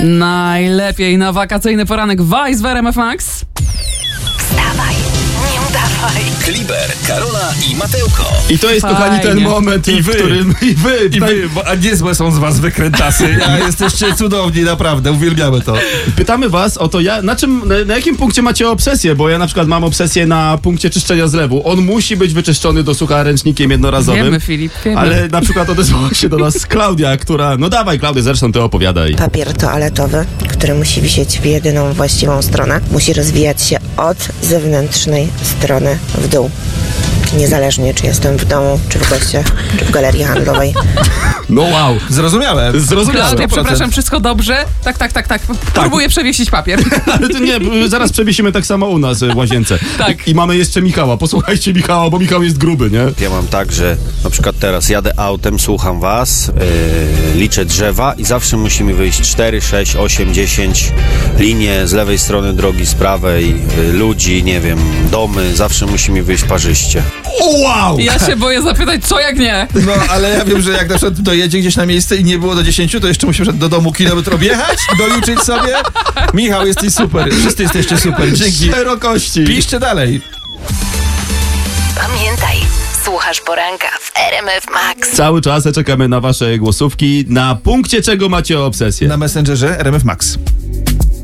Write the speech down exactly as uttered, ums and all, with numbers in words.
Najlepiej na wakacyjny poranek Vice w R M F Max. Wstawaj, nie udawaj. Kliber, Karola i Mateuko. I to jest, Fajnie. kochani, ten moment, I w wy. którym i wy, I tak, wy, bo, a niezłe są z was wykrętasy. Ja, jesteście cudowni, naprawdę, uwielbiamy to. pytamy was o to, ja, na czym, na, na jakim punkcie macie obsesję, bo ja na przykład mam obsesję na punkcie czyszczenia zlewu. On musi być wyczyszczony do sucha ręcznikiem jednorazowym. Wiemy, Filip, wiemy. Ale na przykład odezwała się do nas Klaudia, która, no dawaj Klaudia, zresztą ty opowiadaj. Papier toaletowy, który musi wisieć w jedyną właściwą stronę, musi rozwijać się od zewnętrznej strony w dół. Niezależnie, czy jestem w domu, czy w gościach, czy w galerii handlowej. No wow. Zrozumiałe. Zrozumiałem. Klaudia, sto procent. przepraszam, wszystko dobrze? Tak, tak, tak, tak. Próbuję przewiesić papier. Ale to nie, zaraz przewiesimy tak samo u nas w łazience. Tak. I mamy jeszcze Michała. Posłuchajcie Michała, bo Michał jest gruby, nie? Ja mam tak, że na przykład teraz jadę autem, słucham was, yy, liczę drzewa i zawsze musi mi wyjść cztery, sześć, osiem, dziesięć linie z lewej strony drogi, z prawej, yy, ludzi, nie wiem, domy, zawsze musi mi wyjść parzyście. Wow! Ja się boję zapytać, co jak nie? No, ale ja wiem, że jak na przykład dojedzie gdzieś na miejsce i nie było do dziesięciu, to jeszcze musimy do domu kilometr objechać, doliczyć sobie. Michał, jesteś super, wszyscy jesteście super, dzięki. Szerokości. Piszcie dalej. Pamiętaj, słuchasz poranka w R M F Max. Cały czas czekamy na wasze głosówki. Na punkcie czego macie obsesję? Na Messengerze R M F Max.